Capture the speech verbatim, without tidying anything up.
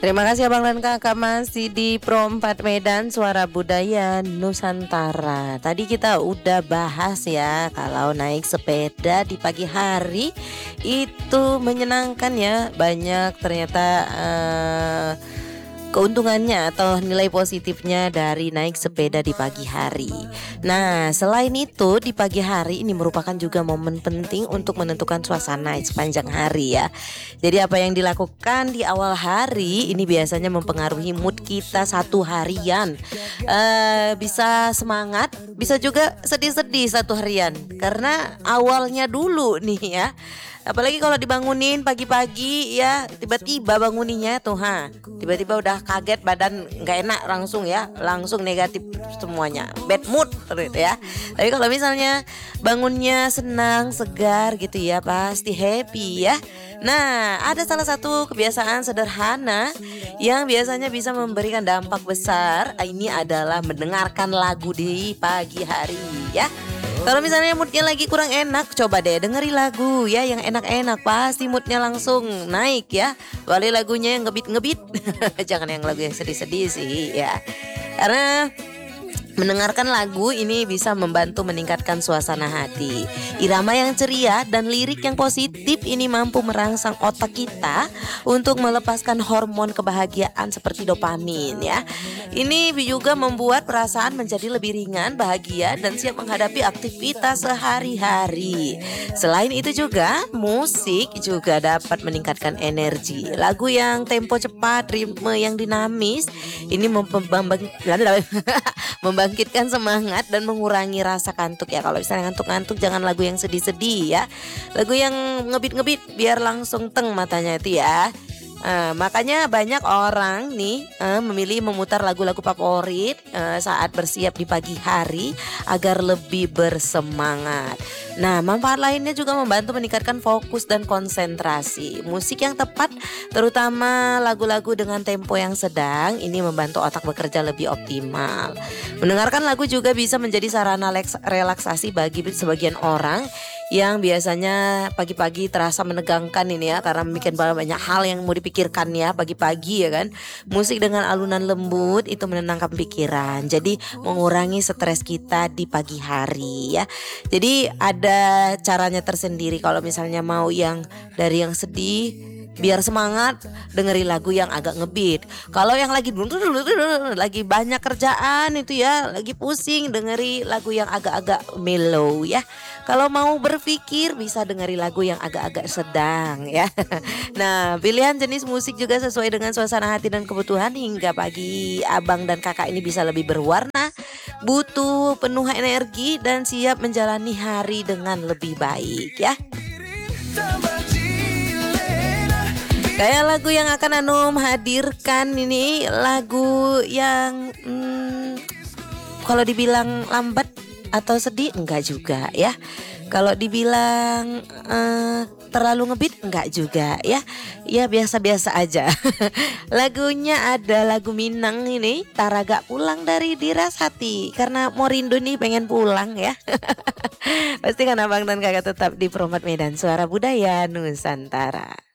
Terima kasih Abang dan Kakak masih di Pro empat Medan Suara Budaya Nusantara. Tadi kita udah bahas ya kalau naik sepeda di pagi hari itu menyenangkan ya. Banyak ternyata eh, keuntungannya atau nilai positifnya dari naik sepeda di pagi hari. Nah, selain itu di pagi hari ini merupakan juga momen penting untuk menentukan suasana sepanjang hari ya. Jadi apa yang dilakukan di awal hari ini biasanya mempengaruhi mood kita satu harian. Eh, bisa semangat, bisa juga sedih-sedih satu harian karena awalnya dulu nih ya. Apalagi kalau dibangunin pagi-pagi ya, tiba-tiba banguninnya tuh ha, tiba-tiba udah kaget, badan nggak enak langsung ya, langsung negatif semuanya, bad mood gitu ya. Tapi kalau misalnya bangunnya senang, segar gitu ya, pasti happy ya. Nah, ada salah satu kebiasaan sederhana yang biasanya bisa memberikan dampak besar. Ini adalah mendengarkan lagu di pagi hari ya. Kalau misalnya moodnya lagi kurang enak, coba deh dengerin lagu ya yang enak-enak, pasti moodnya langsung naik ya. Wali lagunya yang ngebit-ngebit, jangan yang lagu yang sedih-sedih sih ya. Karena mendengarkan lagu ini bisa membantu meningkatkan suasana hati. Irama yang ceria dan lirik yang positif ini mampu merangsang otak kita untuk melepaskan hormon kebahagiaan seperti dopamin ya. Ini juga membuat perasaan menjadi lebih ringan, bahagia dan siap menghadapi aktivitas sehari-hari. Selain itu juga musik juga dapat meningkatkan energi. Lagu yang tempo cepat, ritme yang dinamis ini membangkitkan membangkitkan semangat dan mengurangi rasa kantuk ya. Kalau misalnya ngantuk-ngantuk jangan lagu yang sedih-sedih ya. Lagu yang ngebit-ngebit biar langsung teng matanya itu ya. Uh, makanya banyak orang nih uh, memilih memutar lagu-lagu favorit uh, saat bersiap di pagi hari agar lebih bersemangat. Nah, manfaat lainnya juga membantu meningkatkan fokus dan konsentrasi. Musik yang tepat, terutama lagu-lagu dengan tempo yang sedang, ini membantu otak bekerja lebih optimal. Mendengarkan lagu juga bisa menjadi sarana relaksasi bagi sebagian orang yang biasanya pagi-pagi terasa menegangkan ini ya, karena bikin banyak hal yang mau dipikirkan ya pagi-pagi ya kan. Musik dengan alunan lembut itu menenangkan pikiran, jadi mengurangi stres kita di pagi hari ya. Jadi ada caranya tersendiri kalau misalnya mau yang dari yang sedih biar semangat, dengerin lagu yang agak ngebeat. Kalau yang lagi lagi banyak kerjaan itu ya, lagi pusing, dengeri lagu yang agak-agak mellow ya. Kalau mau berpikir bisa dengerin lagu yang agak-agak sedang ya. Nah, pilihan jenis musik juga sesuai dengan suasana hati dan kebutuhan hingga pagi abang dan kakak ini bisa lebih berwarna, butuh penuh energi dan siap menjalani hari dengan lebih baik ya. Kayak lagu yang akan Anum hadirkan ini lagu yang hmm, kalau dibilang lambat atau sedih enggak juga ya. Kalau dibilang uh, terlalu ngebit enggak juga ya. Ya biasa-biasa aja. Lagunya ada lagu Minang ini, Taraga Pulang dari Diras Hati. Karena mau rindu nih pengen pulang ya. Pastikan abang dan kakak tetap di Pro empat Medan Suara Budaya Nusantara.